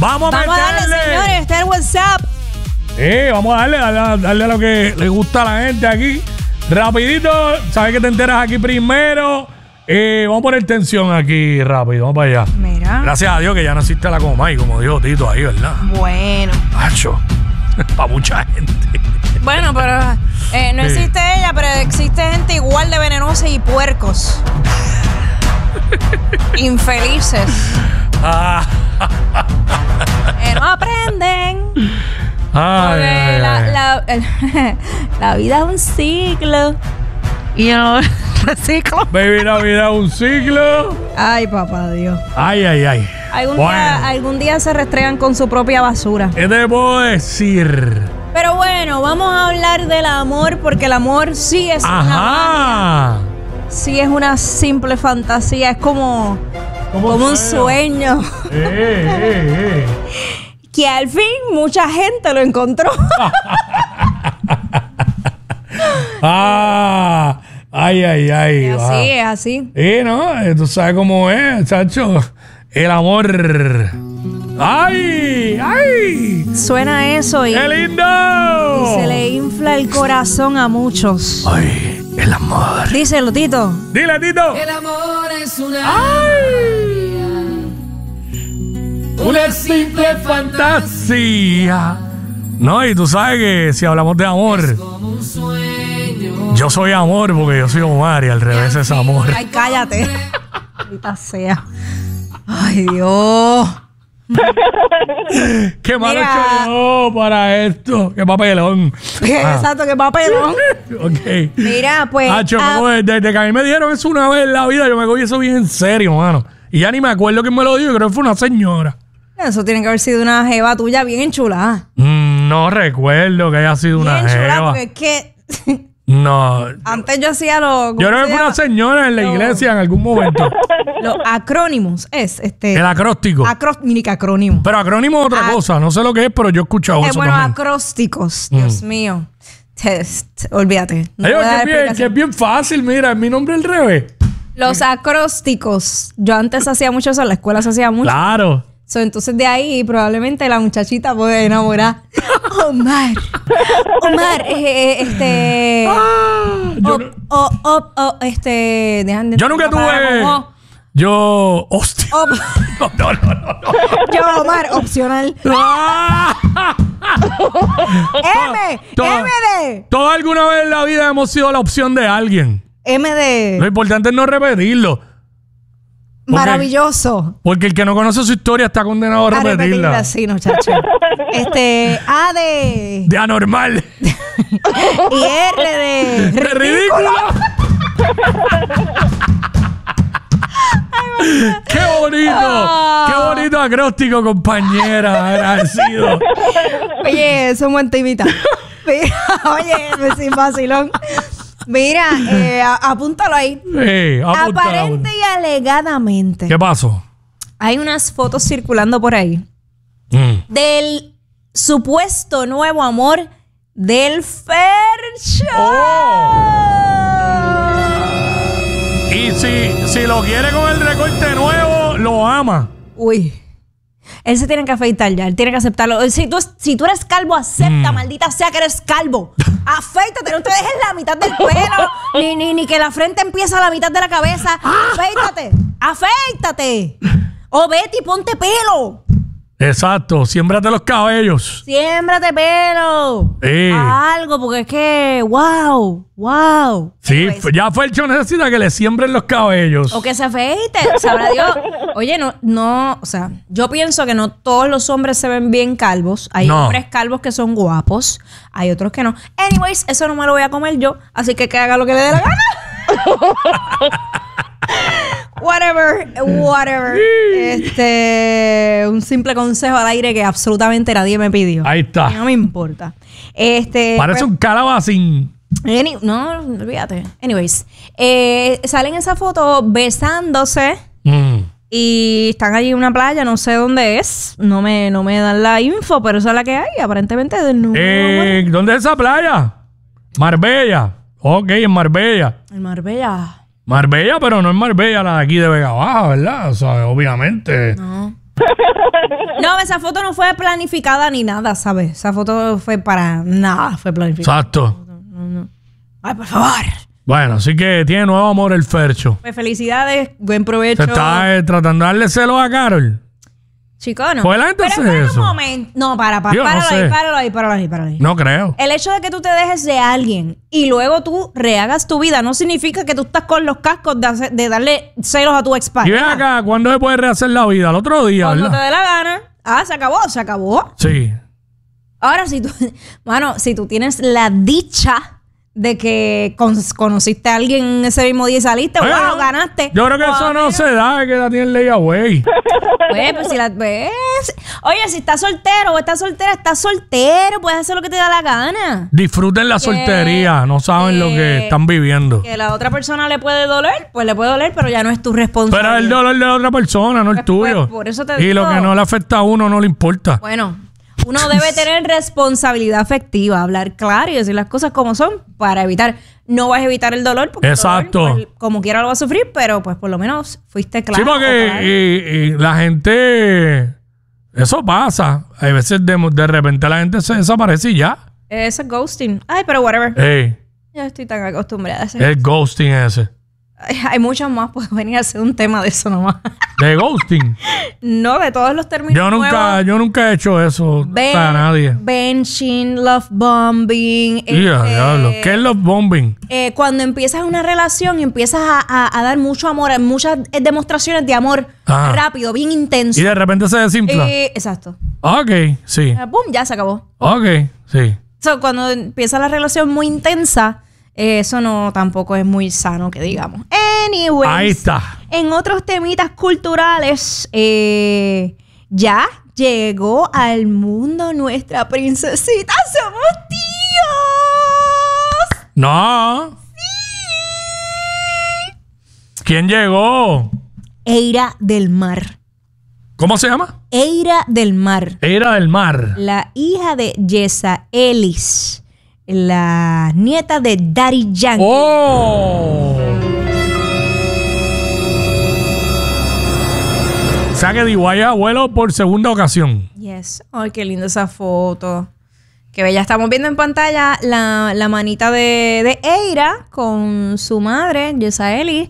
Vamos a darle, señores. Está el WhatsApp. Vamos a darle a lo que le gusta a la gente aquí. Rapidito, sabes que te enteras aquí primero. Vamos a poner tensión aquí rápido, vamos para allá. Mira. Gracias a Dios que ya no existe la Comay, como dijo Tito ahí, ¿verdad? Bueno. Hacho, para mucha gente. Bueno, pero no existe ella, pero existe gente igual de venenosa y puercos. Infelices. Que no aprenden. Porque la vida es un ciclo. Y yo no reciclo. Baby, la vida es un ciclo. Ay, papá Dios. Ay. Algún día se restregan con su propia basura. ¿Qué te puedo decir? Pero bueno, vamos a hablar del amor, porque el amor sí es una magia. Sí es una simple fantasía. Es como un sueño. Que al fin mucha gente lo encontró. Ay. Es así, es así. ¿No? Tú sabes cómo es, chacho. El amor. ¡Ay! Suena eso y... ¡Qué lindo! Y se le infla el corazón a muchos. ¡Ay! El amor. Díselo, Tito. Dile, Tito. El amor es una simple fantasía. No, y tú sabes que si hablamos de amor, como un sueño. yo soy amor porque yo soy Omar y al revés es amor. Ay, cállate. Ahorita sea. Ay, Dios. Qué malo he hecho yo para esto. Qué papelón. Exacto, qué papelón. Ok. Mira, pues. Desde que a mí me dijeron eso una vez en la vida, yo me cogí eso bien en serio, mano. Y ya ni me acuerdo quién me lo dijo, creo que fue una señora. Eso tiene que haber sido una jeva tuya bien enchulada. No recuerdo que haya sido una jeva. Porque es que... No. Antes yo hacía yo creo que fue una señora en la iglesia en algún momento. Los acrónimos es el acróstico. Mini acrónimo. Pero acrónimo es otra cosa. No sé lo que es, pero yo he escuchado eso bueno, también. acrósticos. Dios mío. Olvídate. No que es bien fácil. Mira, es mi nombre al revés. Los acrósticos. Yo antes hacía mucho eso. En la escuela se hacía mucho. Claro. Entonces de ahí probablemente la muchachita puede enamorar. Omar, yo nunca tuve. Hostia. No. Yo, Omar, opcional. MD. Toda alguna vez en la vida hemos sido la opción de alguien. MD. Lo importante es no repetirlo. Maravilloso. Porque el que no conoce su historia está condenado a repetirla. Sí, muchacho. A de anormal. Y R de ridículo. ¡Qué bonito! ¡Qué bonito acróstico, compañera! Agradecido. Oye, es un buen timita. Oye, sin vacilón. Mira, apúntalo ahí. Aparente y alegadamente. ¿Qué pasó? Hay unas fotos circulando por ahí del supuesto nuevo amor del Fercho. Y si lo quiere con el recorte nuevo, lo ama. Uy. Él se tiene que afeitar ya. Él tiene que aceptarlo. Si tú eres calvo, acepta, maldita sea que eres calvo. Afeítate, no te dejes la mitad del pelo. ni que la frente empieza a la mitad de la cabeza. Afeítate. O vete y ponte pelo. Exacto. Siémbrate los cabellos. Siémbrate pelo. Algo, porque es que... ¡Wow! Sí, ya Fercho necesita que le siembren los cabellos. O que se afeite, sabrá Dios. Oye, no, o sea, yo pienso que no todos los hombres se ven bien calvos. Hay hombres calvos que son guapos, hay otros que no. Anyways, eso no me lo voy a comer yo, así que haga lo que le dé la gana. Whatever. Un simple consejo al aire que absolutamente nadie me pidió. Ahí está. No me importa. Parece un calabacín. No, olvídate. Anyways, salen esa foto besándose y están allí en una playa, no sé dónde es. No me dan la info, pero esa es la que hay, aparentemente. ¿Dónde es esa playa? Marbella. Ok, en Marbella. En Marbella. Marbella, pero no es Marbella la de aquí de Vega Baja, ¿verdad? O sea, obviamente. No, esa foto no fue planificada ni nada, ¿sabes? Esa foto fue para nada, fue planificada. Exacto. Ay, por favor. Bueno, así que tiene nuevo amor el Fercho. Pues felicidades, buen provecho. Se está tratando de darle celos a Carol. Chico, no. ¿Pues la gente Pero hace espera eso? un momento. No, páralo Yo no sé. ahí. No creo. El hecho de que tú te dejes de alguien y luego tú rehagas tu vida no significa que tú estás con los cascos de darle celos a tu Y ven expareja. acá, ¿cuándo se puede rehacer la vida? El otro día, Cuando te ¿verdad? dé la gana. Ah, se acabó. Sí. Ahora, si tú tienes la dicha de que conociste a alguien ese mismo día y saliste, Bueno, wow, ganaste. Yo creo que eso no se da, que la tienen layaway. Pues si la ves. Oye, si estás soltero o estás soltera, estás soltero, puedes hacer lo que te da la gana. Disfruten la soltería, no saben lo que están viviendo. Que la otra persona le puede doler, pues le puede doler, pero ya no es tu responsabilidad. Pero el dolor de la otra persona, no el tuyo. por eso te Y lo digo. que no le afecta a uno no le importa. Bueno, uno debe tener responsabilidad afectiva, hablar claro y decir las cosas como son para evitar. No vas a evitar el dolor porque Exacto. el dolor, pues, como quiera lo vas a sufrir, pero pues por lo menos fuiste claro. Sí, porque y la gente... Eso pasa. Hay veces de repente la gente se desaparece y ya. Ese es ghosting. Ay, pero whatever. Ey, Ya estoy tan acostumbrada a ese. el ghosting ese. Hay muchos más, puedo venir a hacer un tema de eso nomás. De ghosting. No, de todos los términos Yo nunca he hecho eso para nadie. Benching, love bombing. Diablo. ¿Qué es los bombing? Cuando empiezas una relación y empiezas a dar mucho amor, muchas demostraciones de amor Ajá. rápido, bien intenso. Y de repente se desinfla. Exacto. Ok, sí. Boom, ya se acabó. Ok, sí. So, cuando empieza la relación muy intensa, eso no tampoco es muy sano, que digamos. Anyways, Ahí está. en otros temitas culturales, ya llegó al mundo nuestra princesita. ¡Somos tíos! No. ¿Quién llegó? Eira del Mar. ¿Cómo se llama? Eira del Mar. Eira del Mar. La hija de Yesa Ellis. La nieta de Daddy Yankee. ¡Oh! O sea que Diguay es abuelo por segunda ocasión. Yes. Ay, qué linda esa foto. Qué bella. Estamos viendo en pantalla la manita de Eira con su madre, Yesa Ellis,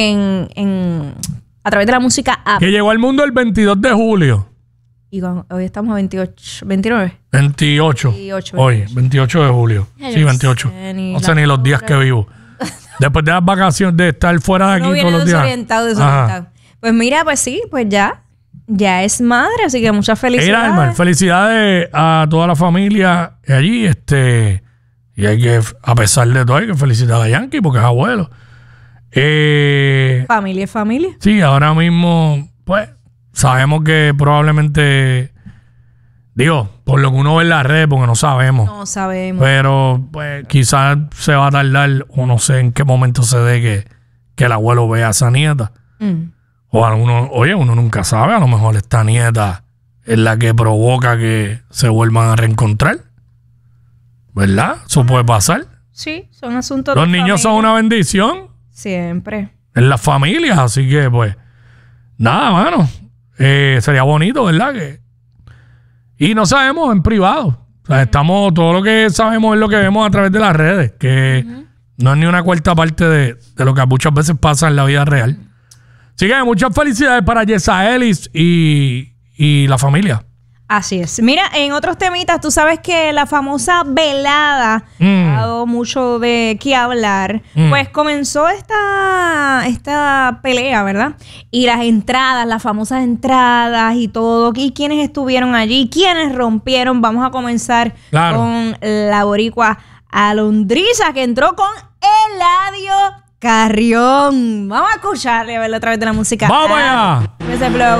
a través de la música app. Que llegó al mundo el 22 de julio. Y hoy estamos a 28, 29. 28. 28. Hoy, 28 de julio. Ya Sí, yo 28. sé, ni No sé la ni los días hora. que vivo. Después de las vacaciones, de estar fuera de aquí Uno viene todos los días. desorientado. Ajá. Pues mira, pues sí, pues ya es madre, así que muchas Eira del Mar, felicidades. felicidades a toda la familia allí. Y hay que, a pesar de todo, hay que felicitar a Yankee porque es abuelo. Familia es familia. Sí, ahora mismo, pues, sabemos que probablemente, digo, por lo que uno ve en la red, porque no sabemos. No sabemos. Pero, pues, quizás se va a tardar, o no sé en qué momento se dé que el abuelo vea a esa nieta. O uno nunca sabe, a lo mejor esta nieta es la que provoca que se vuelvan a reencontrar. ¿Verdad? Eso puede pasar. Sí, son asuntos Los de niños son familia. una bendición Siempre. en las familias, así que, pues, nada, mano. Sería bonito, ¿verdad? Y no sabemos en privado. O sea, todo lo que sabemos es lo que vemos a través de las redes, que no es ni una cuarta parte de lo que muchas veces pasa en la vida real. Así que muchas felicidades para Yesa Ellis y la familia. Así es. Mira, en otros temitas, tú sabes que la famosa velada ha dado mucho de qué hablar. Pues comenzó esta pelea, ¿verdad? Y las entradas, las famosas entradas y todo. ¿Y quiénes estuvieron allí? ¿Quiénes rompieron? Vamos a comenzar Claro. con la boricua Alondriza, que entró con Eladio Carrión. Vamos a escucharle, a verlo a través de la música. ¡Vamos allá! Ese blow.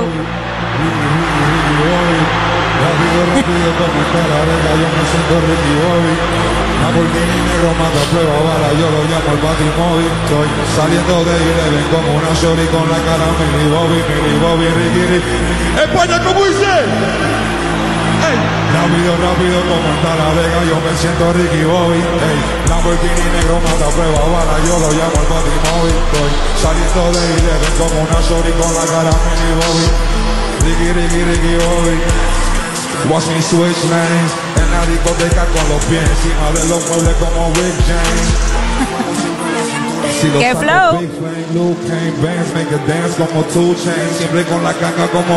Rápido como está la arena, yo me siento Ricky Bobby. Lamborghini negro mata prueba bala, yo lo llamo el Batimóvil. Estoy saliendo de Eleven como una shorty con la cara Millie Bobby, Ricky. España, ¿cómo dice? Ey. Rápido como está la vega, yo me siento Ricky Bobby. Ey. Lamborghini negro mata prueba bala, yo lo llamo el Batimóvil. Estoy saliendo de Eleven como una shorty con la cara Millie Bobby. Ricky Bobby. Watch me switch lanes. En la discoteca con los pies encima de los muebles como Rick James. Si lo ¡Qué saco, flow! Big Flame, Luke Kane, Bands, make a dance como 2 Chainz. Siempre con la caca como